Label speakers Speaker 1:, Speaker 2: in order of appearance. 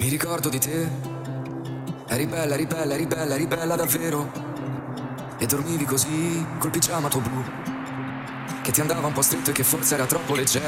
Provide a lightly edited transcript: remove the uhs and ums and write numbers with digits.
Speaker 1: Mi ricordo di te. Eri bella, eri bella, eri bella, eri bella davvero. E dormivi così col pigiama tuo blu, che ti andava un po' stretto e che forse era troppo leggero.